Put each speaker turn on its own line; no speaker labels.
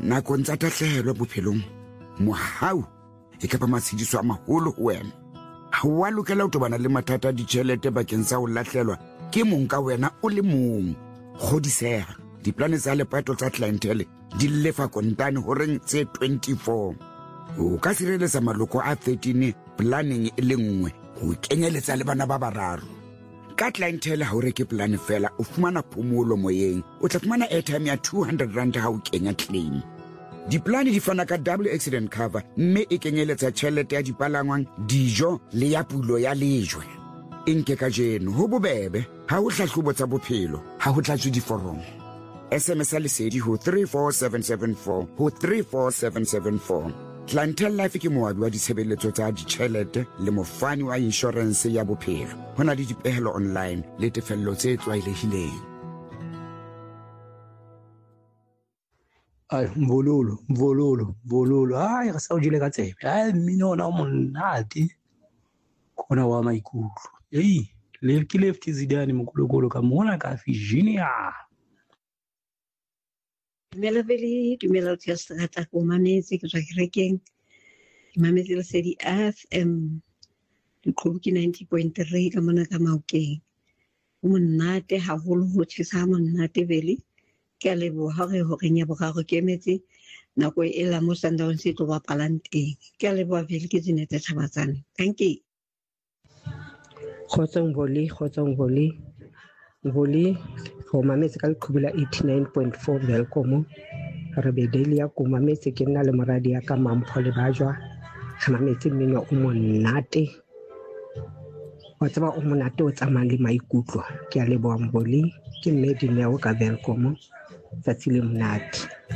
nakong tsa tahlehelo bophelong mohau e ka ba matshediso a maholo ho wena. Ha wa lokela ho tobana le mathata a ditjhelete bakeng sa ho lahlelwa ke mong ka wena o le mong. Kgodiseha, diplane tsa lepato tsa clientele di lefa kontane horeng tse 24. O ka sireletsa maloko a 13 planning e le nngwe ho kenyeletsa le bana ba bararo. Ka clientele ha o reke plane fela o fumana phomolo moyeng, o tla fumana airtime ya 200 rand ha o kenya claim. Diplane di fana ka double accident cover mme e kenyeletsa tjhelete ya dipalangwang, dijo le ya pulo ya lejwe. Nke ka jeno ho bobebe ha o hlahlobo tsa bophelo ha ho tlatswe diforomo. SMS lesedi ho 34774 ho 34774. Clientele Life ke moabi wa ditshebeletso tsa ditjhelete le mofani wa insurance ya bophelo. Ho na le dipehelo online le tefello tse tlwaelehileng.
Ay, mvololo. Ay, re sa o jile ka tsebe. Ay, mmino ona o monate. Kona wa maikutlo. Ei, ke left Zidane mokolokolo ka mona ka Virginia.
Dumela Veli, dumela tia strata ko mametse ke tswa kerekeng. Ke mametse lesedi FM. Diqhobu ke 90.3 ka mona ka Maokeng. O monate haholo ho tshisa monate Veli. Ke a leboha hore nya boraro ke emetse nako e la mo Sundowns e tlo bapalang teng. Ke a leboha Veli ke Zinete Tshabatsane. Thank you.
Khotsong Voli ho mametse ka Leqhubu la 89.4 Welcome re bedeli ya ko mametse ke nna le moradi ya ka Mampho le Bajwa ha mametse mmino o monate wa tsaba o monate o tsamang le maikutlo. Ke a leboha Voli ke Medineo ka Welcome tsatsile monate.